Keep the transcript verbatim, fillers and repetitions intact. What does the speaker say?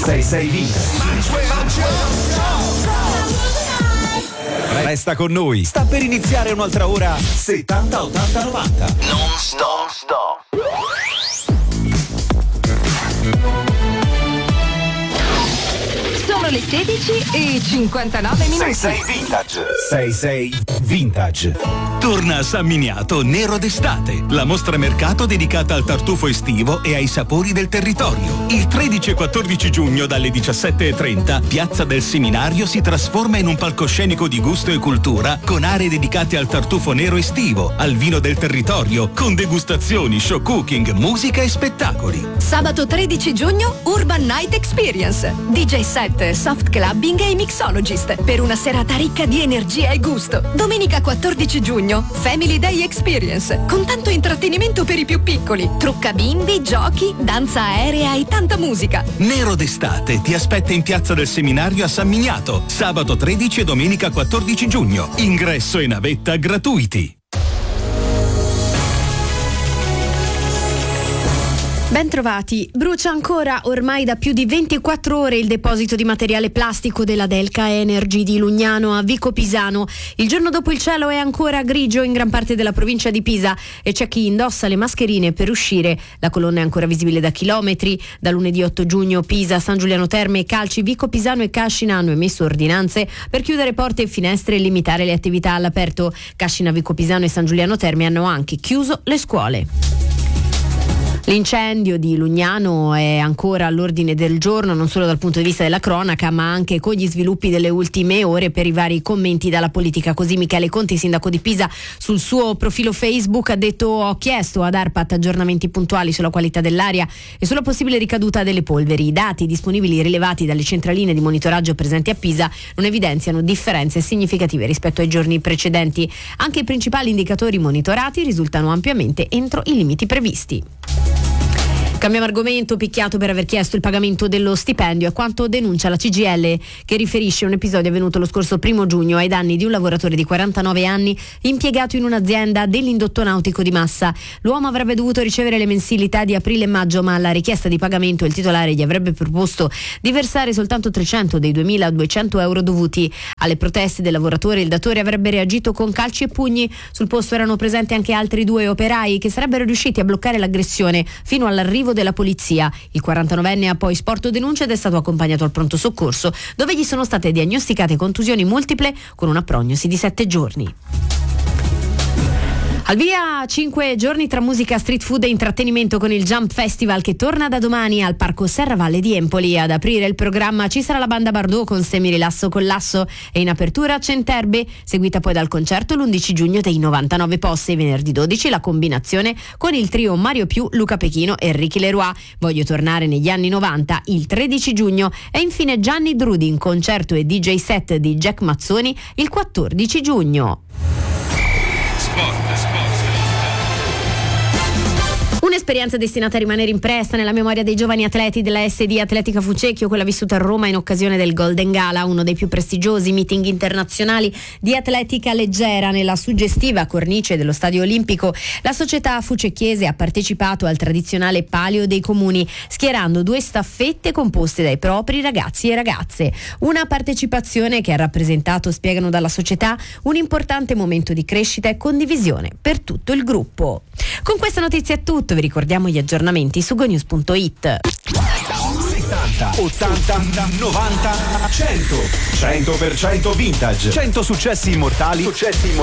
sei sei Vintage. Resta con noi, sta per iniziare un'altra ora settanta ottanta novanta. Non stop, stop. Sono le sedici e cinquantanove minuti. sei sei Vintage. sei sei Vintage. Torna a San Miniato Nero d'estate, la mostra mercato dedicata al tartufo estivo e ai sapori del territorio. Il tredici e quattordici giugno dalle diciassette e trenta, Piazza del Seminario si trasforma in un palcoscenico di gusto e cultura con aree dedicate al tartufo nero estivo, al vino del territorio, con degustazioni, show cooking, musica e spettacoli. Sabato tredici giugno Urban Night Experience, D J set, soft clubbing e mixologist per una serata ricca di energia e gusto. Domenica quattordici giugno Family Day Experience, con tanto intrattenimento per i più piccoli, trucca bimbi, giochi, danza aerea e tanta musica. Nero d'estate ti aspetta in Piazza del Seminario a San Miniato, sabato tredici e domenica quattordici giugno. Ingresso e navetta gratuiti. Bentrovati. Brucia ancora ormai da più di ventiquattro ore il deposito di materiale plastico della Delca Energy di Lugnano a Vico Pisano. Il giorno dopo il cielo è ancora grigio in gran parte della provincia di Pisa e c'è chi indossa le mascherine per uscire. La colonna è ancora visibile da chilometri. Da lunedì otto giugno Pisa, San Giuliano Terme, Calci, Vico Pisano e Cascina hanno emesso ordinanze per chiudere porte e finestre e limitare le attività all'aperto. Cascina, Vico Pisano e San Giuliano Terme hanno anche chiuso le scuole. L'incendio di Lugnano è ancora all'ordine del giorno, non solo dal punto di vista della cronaca, ma anche con gli sviluppi delle ultime ore per i vari commenti dalla politica. Così Michele Conti, sindaco di Pisa, sul suo profilo Facebook ha detto: ho chiesto ad ARPAT aggiornamenti puntuali sulla qualità dell'aria e sulla possibile ricaduta delle polveri. I dati disponibili rilevati dalle centraline di monitoraggio presenti a Pisa non evidenziano differenze significative rispetto ai giorni precedenti. Anche i principali indicatori monitorati risultano ampiamente entro i limiti previsti. Cambiamo argomento. Picchiato per aver chiesto il pagamento dello stipendio è quanto denuncia la C G I L, che riferisce un episodio avvenuto lo scorso primo giugno ai danni di un lavoratore di quarantanove anni impiegato in un'azienda dell'indotto nautico di Massa. L'uomo avrebbe dovuto ricevere le mensilità di aprile e maggio, ma alla richiesta di pagamento il titolare gli avrebbe proposto di versare soltanto trecento dei duemiladuecento euro dovuti. Alle proteste del lavoratore il datore avrebbe reagito con calci e pugni. Sul posto erano presenti anche altri due operai che sarebbero riusciti a bloccare l'aggressione fino all'arrivo della polizia. Il quarantanovenne ha poi sporto denuncia ed è stato accompagnato al pronto soccorso, dove gli sono state diagnosticate contusioni multiple con una prognosi di sette giorni. Al via cinque giorni tra musica, street food e intrattenimento con il Jump Festival, che torna da domani al Parco Serravalle di Empoli. Ad aprire il programma ci sarà la banda Bardot con Semi Rilasso Collasso e in apertura Centerbe, seguita poi dal concerto l'undici giugno dei novantanove Posse. Venerdì dodici la combinazione con il trio Mario Più, Luca Pechino e Ricky Leroy. Voglio tornare negli anni novanta il tredici giugno e infine Gianni Drudi in concerto e D J set di Jack Mazzoni il quattordici giugno. Sport, sport. Un'esperienza destinata a rimanere impressa nella memoria dei giovani atleti della S D Atletica Fucecchio, quella vissuta a Roma in occasione del Golden Gala, uno dei più prestigiosi meeting internazionali di atletica leggera nella suggestiva cornice dello Stadio Olimpico. La società fucecchiese ha partecipato al tradizionale Palio dei Comuni, schierando due staffette composte dai propri ragazzi e ragazze. Una partecipazione che ha rappresentato, spiegano dalla società, un importante momento di crescita e condivisione per tutto il gruppo. Con questa notizia è tutto. Vi ricordiamo gli aggiornamenti su gonews punto it. settanta, ottanta, novanta, cento. cento per cento vintage. cento successi immortali. Successi immortali.